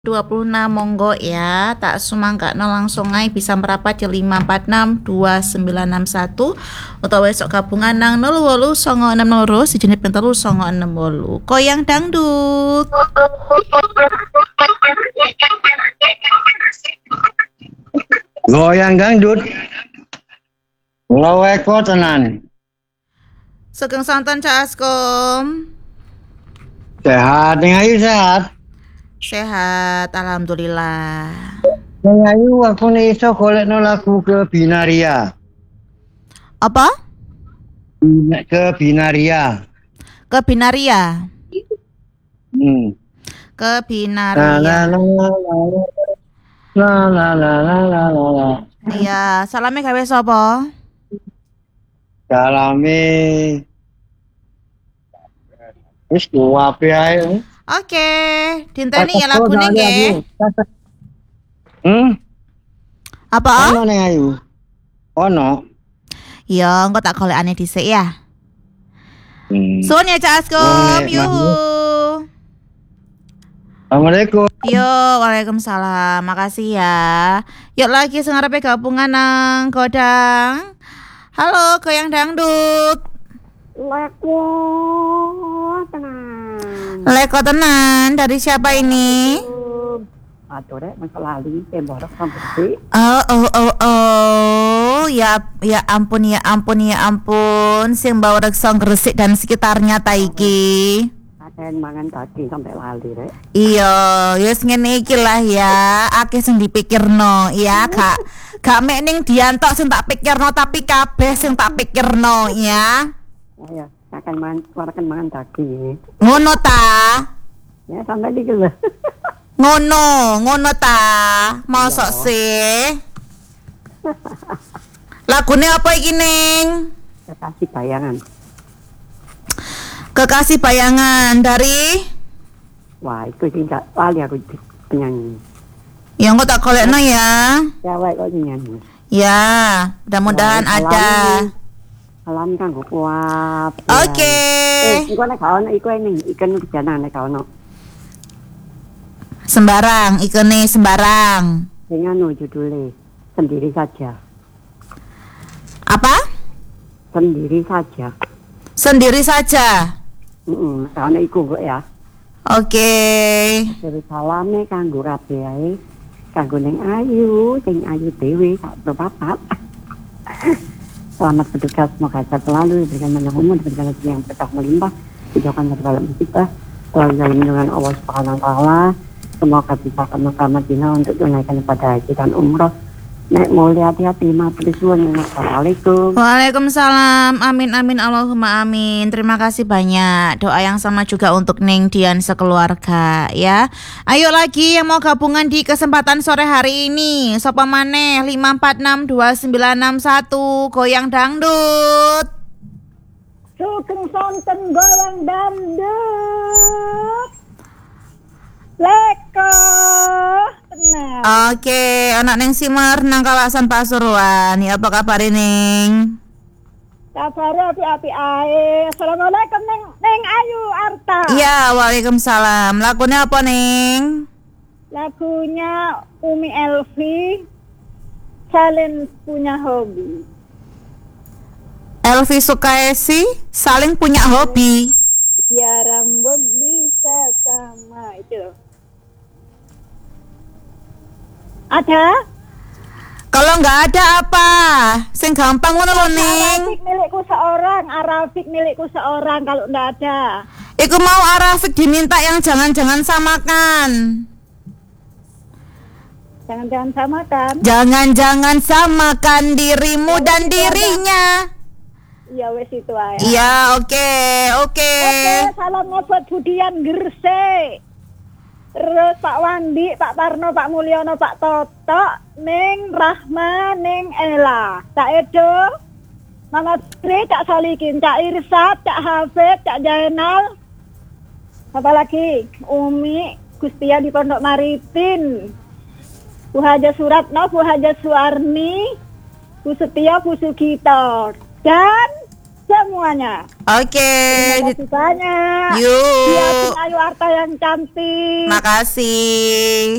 26 monggo ya, tak sumangkakno langsung aja bisa merapat di 5462961 utawa esok gabungan nang 080962 sejenis pentelu 968 koyang dangdut. Goyang dangdut ngaweko tenan. Sugeng sonten Cak Askom. Sehat, ning ayu sehat. Sehat, alhamdulillah. Ning ayu aku nih iso golekno lagu ke Binaria. Apa? Ke Binaria. Ke Binaria. Ke Binaria. La. Iya, salame gawe sapa? Salame. Wis kuwape ae. Oke, dinteni ya lagune nggih. Apa? Ono ning ayu. Ono. Ya, engko tak golekane dhisik ya. Suwun ya Cak Askom. Yuhu. Assalamualaikum. Yo, waalaikumsalam. Makasih ya. Yuk lagi sing arepe gabungan nang Godang. Halo, goyang dangdut. Leko tenan. Leko tenan. Dari siapa ini? Aduh rek, masa lali tembok sampai. Oh. Ya ampun. Sing bawa reksa Gresik dan sekitarnya ta iki. Aden mangan daging sampai lali rek. Iya, wis ngene iki lah ya. Akeh sing dipikirno, ya, gak mek ning Dian tok sing tak pikirno, tapi kabeh sing tak pikirno, ya. Ya, akan mangan daging. Ngono ta? Ya sampai iki lho. Ngono ta? Mosok sih. Lagune apa iki, Ning? Kekasih bayangan. Kekasih bayangan dari Wah, itu sing gak lali aku penyanyi. yang kok tak golekno ya. Ya wae kok nyanyi. Ya, mudah-mudahan ada. Alam kan kok kuat. Oke. Iku nek gak ono iku ning ikan kejanan nek gak ono. Sembarang, ikene sembarang. Sing anu judule Sendiri Saja. Apa? Sendiri Saja. Sendiri saja. Gak ono iku kok ya. Oke. Dari salame kanggo kabeh ae. Kanggo ning ayu, sing ayu dhewe gak berpapat. Selamat bertugas, semoga sehat selalu, diberikan panjang umur, diberikan rezeki yang berkah melimpah, dijauhkan dari segala musibah, selalu dalam lindungan Allah Subhanahu wa taala. Semoga bisa ke Mekah Madinah untuk tunaikan ibadah haji dan umroh. Nek mulya hati-hati, matur suwun. Assalamualaikum. Waalaikumsalam. Amin Allahumma amin. Terima kasih banyak. Doa yang sama juga untuk Ning Dian sekeluarga ya. Ayo lagi yang mau gabungan di kesempatan sore hari ini. Sapa maneh 5462961 goyang dangdut. Sugeng sonten goyang dangdut. Leko tenang. Oke, anak Neng Simer nang kawasan Pasuruan. Ya apa kabar Ning? Kabar api-api ae. Assalamualaikum Neng Ayu Arta. Iya, waalaikumsalam. Lagunya apa Ning? Lagunya Umi Elvi. Saling punya hobi. Elvi Sukaesi, saling punya hobi. Ya rambut bisa sama itu. Ada? Kalau nggak ada apa? Sing gampang ngono lho Ning. Arafik milikku seorang kalau nggak ada. Iku mau Arafik diminta yang jangan-jangan samakan. Jangan-jangan samakan. Jangan-jangan samakan dirimu dan dirinya. Iya wes itu aja. Iya, oke. Oke, salamnya buat Budian Gresik. Terus Pak Wandi, Pak Parno, Pak Mulyono, Pak Toto, Ning Rahma, Ning Ella, Cak Edo, Mama Sri, Cak Solikin, Cak Irsat, Cak Hafid, Cak Jainal. Apalagi Umi, Gustia di Pondok Maritim, Bu Haja Suratno, Bu Haja Suarni, Bu Setia, Bu Sugito, dan semuanya. Oke. Terima kasih banyak. Yuk. Biasin Ayu Arta yang cantik. Makasih.